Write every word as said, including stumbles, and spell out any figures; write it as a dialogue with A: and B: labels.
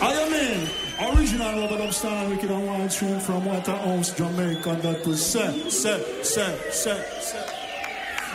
A: I mean, original Rubber Dub Star Wicked and Wild Tune from Waterhouse, Jamaica. That was set, set, set, set, set.